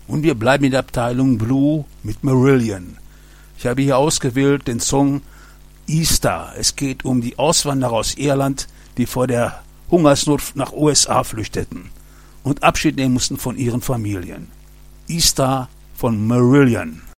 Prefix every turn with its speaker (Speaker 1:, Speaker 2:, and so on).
Speaker 1: Und wir bleiben in der Abteilung Blue mit Marillion. Ich habe hier ausgewählt den Song Easter. Es geht um die Auswanderer aus Irland, die vor der Hungersnot nach USA flüchteten und Abschied nehmen mussten von ihren Familien. Easter von Marillion.